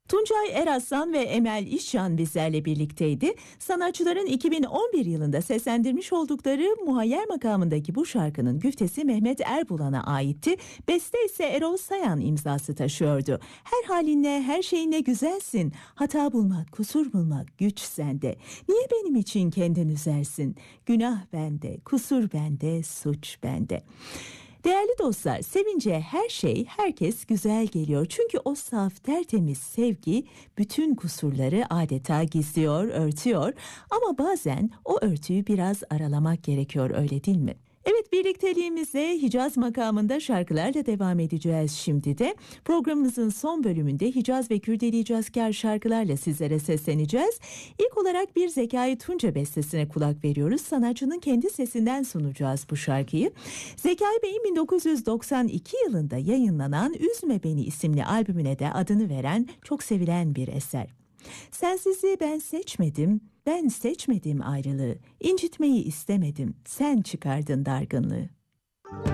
Tuncay Eraslan ve Emel İşcan bizlerle birlikteydi. Sanatçıların 2011 yılında seslendirmiş oldukları Muhayyer makamındaki bu şarkının güftesi Mehmet Erbulan'a aitti. Beste ise Erol Sayan imzası taşıyordu. Her halinle, her şeyinle güzelsin. Hata bulmak, kusur bulmak güç sende. Niye benim için kendin üzersin? Günah bende, kusur bende, suç bende. Değerli dostlar, sevince her şey, herkes güzel geliyor. Çünkü o saf, tertemiz sevgi bütün kusurları adeta gizliyor, örtüyor. Ama bazen o örtüyü biraz aralamak gerekiyor, öyle değil mi? Evet, birlikteliğimize Hicaz makamında şarkılarla devam edeceğiz şimdi de. Programımızın son bölümünde Hicaz ve Kürdeli Hicazkar şarkılarla sizlere sesleneceğiz. İlk olarak bir Zekai Tunca bestesine kulak veriyoruz. Sanatçının kendi sesinden sunacağız bu şarkıyı. Zekai Bey'in 1992 yılında yayınlanan Üzme Beni isimli albümüne de adını veren çok sevilen bir eser. Sensizliği ben seçmedim ayrılığı, incitmeyi istemedim, sen çıkardın dargınlığı.